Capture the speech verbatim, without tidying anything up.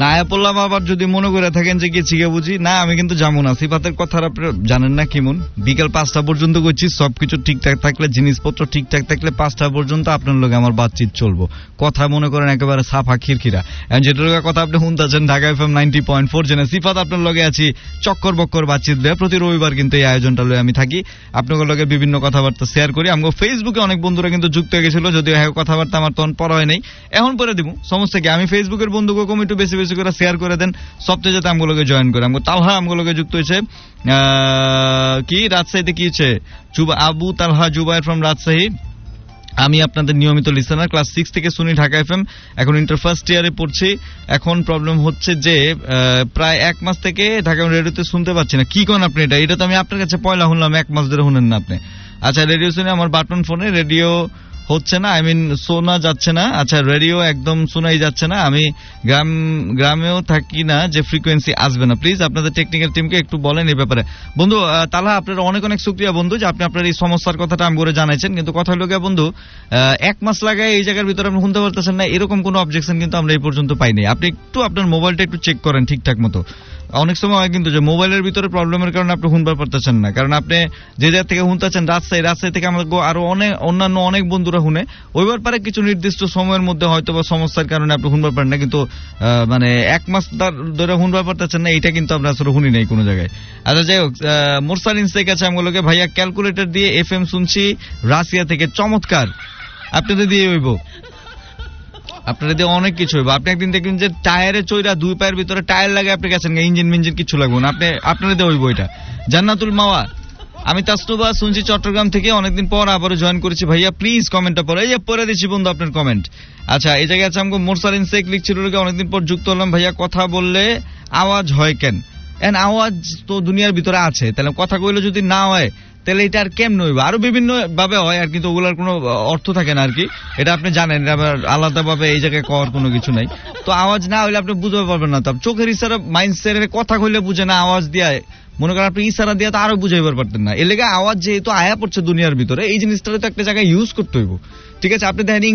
না আয়া পড়লাম আবার যদি মনে করে থাকেন যে গেছি গে বুঝি না আমি কিন্তু যাবো না। সিফাতের কথা আপনি জানেন না কেমন, বিকাল পাঁচটা পর্যন্ত করছি, সবকিছু ঠিকঠাক থাকলে জিনিসপত্র ঠিকঠাক থাকলে পাঁচটা পর্যন্ত আপনার লোক আমার বাতচিত চলবো। কথা মনে করেন একেবারে সাফা খিরখিরা। যেটার কথা আপনি শুনতেছেন Dhaka FM ninety point four জেনে সিফাত আপনার লগে আছি চক্কর বক্কর বাতচিত লয়ে। প্রতি রবিবার কিন্তু এই আয়োজনটা লয়ে আমি থাকি, আপনাদের লগে বিভিন্ন কথাবার্তা শেয়ার করি। আমাকে ফেসবুকে অনেক বন্ধুরা কিন্তু যুক্ত হয়ে গেছিল, যদিও হ্যাঁ কথাবার্তা আমার তখন পড়া হয় নাই, এখন পরে দিব সমস্যা কি। আমি ফেসবুকের বন্ধুকে কম একটু বেশি বেশি করে শেয়ার করে দেন, সবচেয়ে যাতে আমগুলোকে জয়েন করে। আমগো তালহা আমগুলোকে যুক্ত হয়েছে কি রাজশাহীতে কি হচ্ছে আবু তালহা জুবাইর ফ্রম রাজশাহী। আমি আপনাদের নিয়মিত লিসেনার, ক্লাস সিক্স থেকে শুনি ঢাকা এফএম, এখন ইন্টার ফার্স্ট ইয়ারে পড়ছি। এখন প্রবলেম হচ্ছে যে প্রায় এক মাস থেকে ঢাকা রেডিওতে শুনতে পাচ্ছি না। কি করেন আপনি এটা? এটা তো আমি আপনার কাছে পয়লা শুনলাম, এক মাস ধরে শুনেন না আপনি। আচ্ছা রেডিও শুনে আমার বাটন ফোনে রেডিও হচ্ছে না, আই মিন শোনা যাচ্ছে না। আচ্ছা রেডিও একদম শোনাই যাচ্ছে না। আমি গ্রাম গ্রামেও থাকি না যে ফ্রিকোয়েন্সি আসবে না। প্লিজ আপনাদের টেকনিক্যাল টিমকে একটু বলেন এই ব্যাপারে। বন্ধু তাহলে আপনার অনেক অনেক শুকরিয়া বন্ধু যে আপনি আপনার এই সমস্যার কথাটা আমি করে জানাইছেন, কিন্তু কথা হলো গিয়া বন্ধু এক মাস লাগায় এই জায়গার ভিতরে আপনি শুনতে পারতেছেন না, এরকম কোনো অবজেকশন কিন্তু আমরা এই পর্যন্ত পাইনি। আপনি একটু আপনার মোবাইলটা একটু চেক করেন ঠিকঠাক মতো। অনেক সময় হয় কিন্তু যে মোবাইলের ভিতরে প্রবলেমের কারণে আপনি শুনতে পারতেছেন না, কারণ আপনি যে জায়গা থেকে শুনতেছেন রাজশাহী, রাজশাহী থেকে আমাদের আরো অনেক অন্যান্য অনেক বন্ধুরা শুনে, ওইবার পারে কিছু নির্দিষ্ট সময়ের মধ্যে হয়তো বা সমস্যার কারণে আপনি শুনতে পারেন না, কিন্তু মানে এক মাস ধরে শুনতে পারতেছেন না, এটা কিন্তু আমরা আসলে শুনি নাই কোনো জায়গায়। আচ্ছা যাই হোক, মোরসালিন শেখ আছে আমগুলোকে ভাইয়া ক্যালকুলেটর দিয়ে এফ এম শুনছি রাশিয়া থেকে, চমৎকার। আপনাদের দিয়ে হইব, আপনারা দিয়ে অনেক কিছু হইব। আপনি একদিন দেখবেন যে টায়ারে চইরা দুই পায়ের ভিতরে টায়ার লাগে আপনি গেছেন, ইঞ্জিন মিঞ্জিন কিছু লাগবে না, আপনি আপনারা দিয়ে হইব এটা। জান্নাতুল মাওয়া, আমি তাসনুবা শুনছি চট্টগ্রাম থেকে, অনেকদিন পর আবারও জয়েন করেছি ভাইয়া, প্লিজ কমেন্টটা পড়ে। এই যে পড়ে দিচ্ছি বন্ধু আপনার কমেন্ট। আচ্ছা এই জায়গায় আছে আমাকে মোরসালিন শেখ লিখছিল, অনেকদিন পর যুক্ত হলাম ভাইয়া, কথা বললে আওয়াজ হয় কেন? এন্ড আওয়াজ তো দুনিয়ার ভিতরে আছে, তাহলে কথা কইলে যদি না হয় তাহলে এটা আর কেমন হইবে? আরো বিভিন্ন ভাবে হয় আর কিন্তু ওগুলোর কোনো অর্থ থাকে না আর কি, এটা আপনি জানেন। আলাদা ভাবে এই জায়গায় করার কোনো কিছু নাই। তো আওয়াজ না হইলে আপনি বুঝতে পারবেন না। তো চোখের ইশারা মাইন্ডসেটের কথা কইলে বুঝে না, আওয়াজ দিয়ে মনে করেন আপনি ইশারা দিয়ে তো আরো বুঝাইবার পারতেন না। এর লেগে আওয়াজ যেহেতু আয়া পড়ছে দুনিয়ার ভিতরে, এই জিনিসটা তো একটা জায়গায় ইউজ করতে হইব, ঠিক আছে? আপনি দেখেন